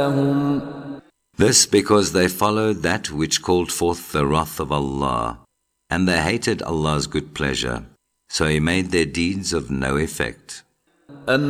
This because they followed that which called forth the wrath of Allah, and they hated Allah's good pleasure, so He made their deeds of no effect.